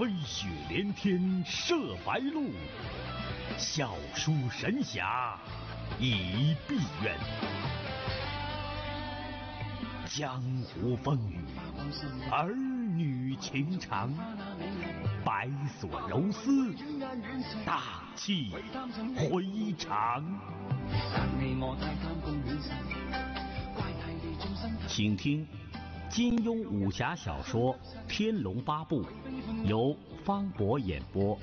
飞雪连天射白鹿，笑书神侠倚碧鸳。江湖风雨，儿女情长，白所柔丝，大气回肠。请听金庸武侠小说《天龙八部》，由方博演播。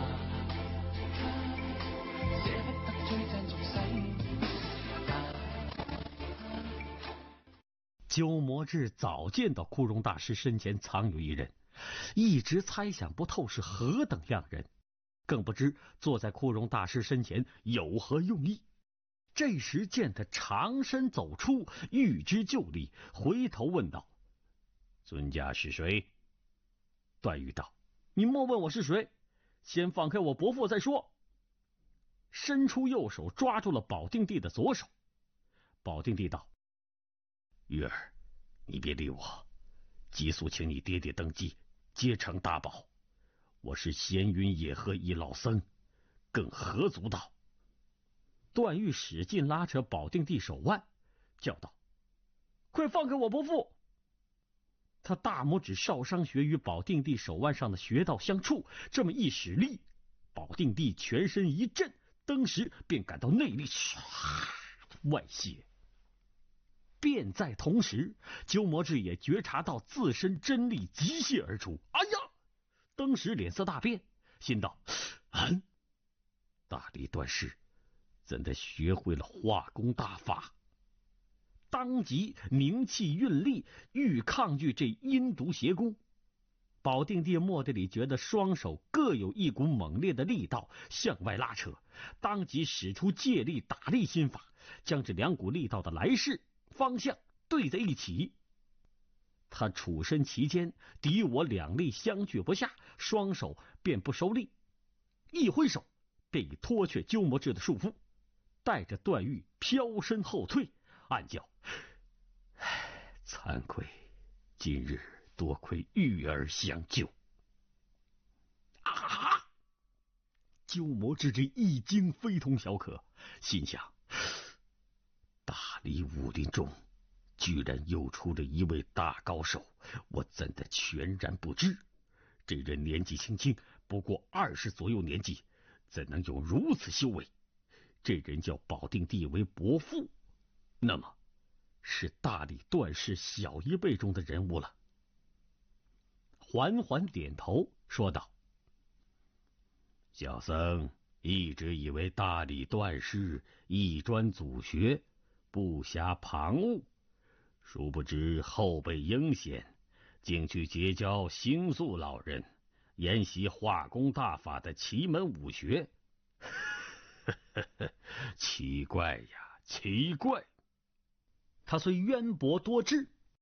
鸠摩智早见到枯荣大师身前藏有一人，一直猜想不透是何等样人，更不知坐在枯荣大师身前有何用意。这时见他长身走出，欲之就礼，回头问道：“尊家是谁？”段誉道：“你莫问我是谁，先放开我伯父再说。”伸出右手抓住了保定帝的左手。保定帝道：“玉儿，你别理我，急速请你爹爹登基，皆成大宝。我是闲云野鹤一老僧，更何足道？”段誉使劲拉扯保定帝手腕，叫道：“快放开我伯父！”他大拇指少商穴与保定帝手腕上的穴道相触，这么一使力，保定帝全身一震，当时便感到内力外泄。便在同时，鸠摩智也觉察到自身真力急泻而出，哎呀！当时脸色大变，心道：大力断势，怎的学会了化功大法？当即凝气运力，欲抗拒这阴毒邪功。保定帝蓦地里觉得双手各有一股猛烈的力道向外拉扯，当即使出借力打力心法，将这两股力道的来势方向对在一起。他处身其间，敌我两力相拒不下，双手便不收力，一挥手便已脱却鸠摩智的束缚，带着段誉飘身后退，暗叫：惭愧，今日多亏玉儿相救。鸠摩智这一惊非同小可，心想：大理武林中居然又出了一位大高手，我怎的全然不知？这人年纪轻轻，不过20左右年纪，怎能有如此修为？这人叫保定帝为伯父，那么是大理段氏小一辈中的人物了。缓缓点头说道：小僧一直以为大理段氏一专祖学，不暇旁骛，殊不知后辈应贤，竟去结交星宿老人，研习化功大法的奇门武学。奇怪呀，奇怪！他虽渊博多智，